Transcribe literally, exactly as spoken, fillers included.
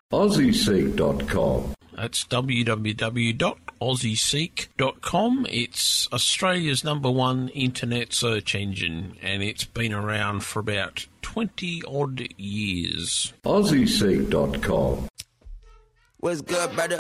Aussie Seek dot com. That's w w w dot aussie seek dot com. It's Australia's number one internet search engine, and it's been around for about twenty odd years. Aussie Seek dot com. What's good, brother?